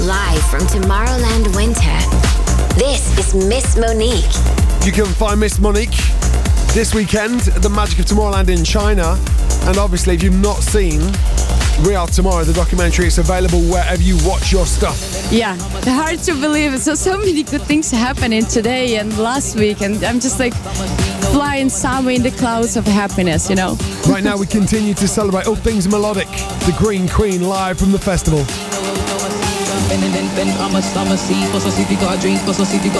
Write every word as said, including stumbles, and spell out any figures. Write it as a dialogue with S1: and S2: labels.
S1: Live from Tomorrowland Winter, this is Miss Monique.
S2: You can find Miss Monique this weekend at the Magic of Tomorrowland in China. And obviously, if you've not seen We Are Tomorrow, the documentary, it's available wherever you watch your stuff.
S3: Yeah, hard to believe. So, so many good things happening today and last week. And I'm just like flying somewhere in the clouds of happiness, you know.
S2: Right now, we continue to celebrate all things melodic. The Green Queen live from the festival.